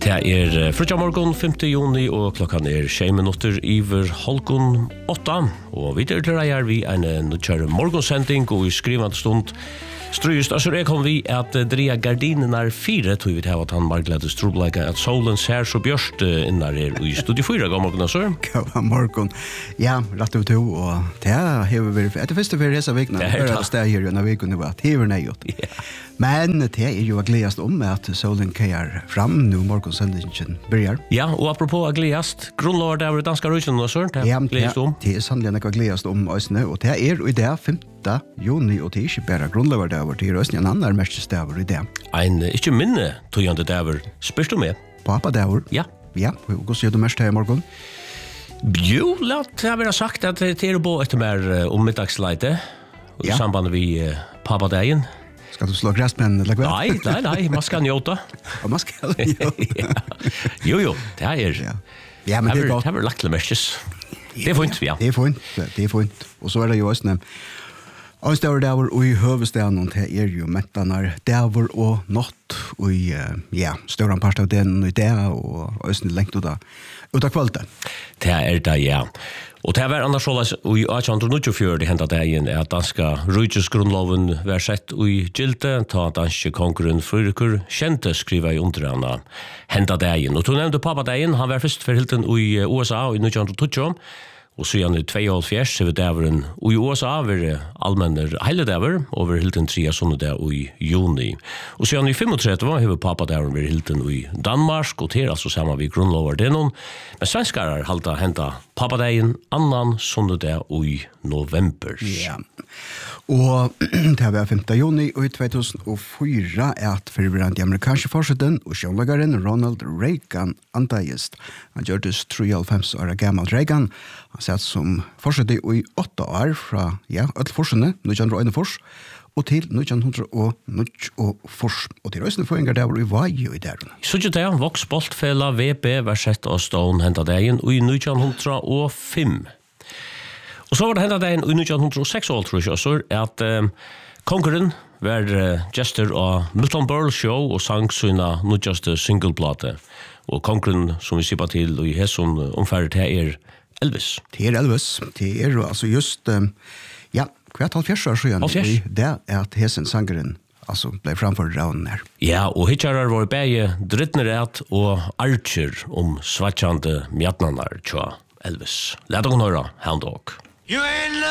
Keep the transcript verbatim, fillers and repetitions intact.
Det er fredag morgon femte juni og klokkan er tjei minutter iver halvgån åtta. Og videre til deg er vi en nødkjøre morgonsending og i skrivende stund strøyest. Altså jeg kom vi at dreia gardinen er fire, tog vi til at han marglede strobleika at solen ser så bjørst innar er i studie fyra. God morgon, altså. God morgon. Ja, rett og to, og det har vi etter første fyrir hese vikna, det er det steg her under vikene var at hever nøyot. Men det er jo å gledast om at solen keier fram nå morgonsendingen byrjar. Ja, og apropos å gledast, grunnlover det er danska røysen, altså, det er gledast om. Det er sannelig ikke å gledast om, også, og det er i det femte juni, og det er ikke bare grunnlover det er, det er også en annen merkestever i det. Ein, ikke minne, togjande det er, spørs du med? Papa det er? Ja. Ja, og hva sier du mest her i morgen? Jo, lát jeg være sagt at det er på etter mer om middagsleite, i ja. samband med uh, papadagen. Skal du slå græsmenn eller hva? Nei, nei, nei, man skal njóta. Ja, man skal njóta. Ja. Jo, jo, det er... Ja, ja men det er godt. Det er lagt til merkes. Det er fint, ja. Det er fint, det er fint. Og så er det jo også nevnt. Og det er der og i høvestaden, og det er jo mettanar der og natt, og ja, større part av den og det, og også lengt ut av, ut av kvalitet. Det er det, ja. Og det var annars sånn i atten nittiofire det hentet dagen at danska rujtsgrundloven var sett i gilde, ta danske konkurren Fyrkur kjente skriva i under henne hentet dagen. Og du nevnte papadagen, han var først for hilden i U S A i nitten tjueto, og så igjen i tjueåtte så var daveren og i U S A var allmenner hele daver, og var hilden tre sånne der i juni. Og så igjen i trettifem har papadaveren vært hilden i Danmark, og til altså sammen vi grunnlover det noen. Men svenskar har halta henta papadagen annan sånne der i november. Ja, og det var femte juni i tjuehundrafyra at forvirrande amerikanske forsiden og sjånlagaren Ronald Reagan antageist. Han gjør det treoghalvfems år gammel Reagan. Han satt som forsiden i åtte år fra, ja, alle forsene, nitten einogfyrre, og til nitten níggjuogfyrre, og til røysene føringer der var i vei i der. Så ikke det, Voksboltfella V B var sett av stående hentet dagen i nitten null fem. Og så var det hentet dagen i nitten null seks, tror jeg også, at um, konkurren var uh, gestor av Milton Berle Show og sang sina nødjaste singleplate. Og konkurren som vi sier på til i hesson omfærdet her er Elvis. Det er Elvis. Det er altså just, um, ja, hvert halvfjerds år siden. Halvfjerds? Det er at hesen sangeren altså ble framfor raunen her. Ja, og hitjarar var begge drittnerät og archer om svartjande mjatnanar tja Elvis. Lät oss høre, hand og.